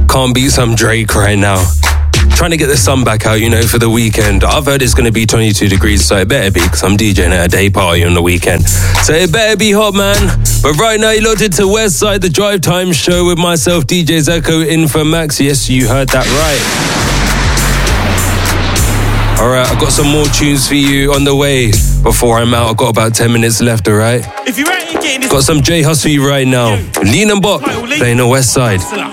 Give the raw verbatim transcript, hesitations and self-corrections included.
Can't beat some Drake right now. Trying to get the sun back out, you know, for the weekend. I've heard it's going to be twenty-two degrees, so it better be, because I'm DJing at a day party on the weekend. So it better be hot, man. But right now, you're locked into Westside, the Drive Time show with myself, D J Zeko, in for Max. Yes, you heard that right. All right, I've got some more tunes for you on the way. Before I'm out, I've got about ten minutes left, all right? If you're getting this, got some J Hus for you right now. Lean and Bop, playing the Westside.